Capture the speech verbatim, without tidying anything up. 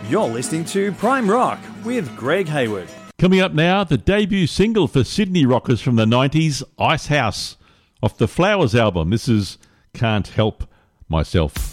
You're listening to Prime Rock with Greg Hayward. Coming up now, the debut single for Sydney rockers from the nineties, Ice House, off the Flowers album. This is Can't Help Myself.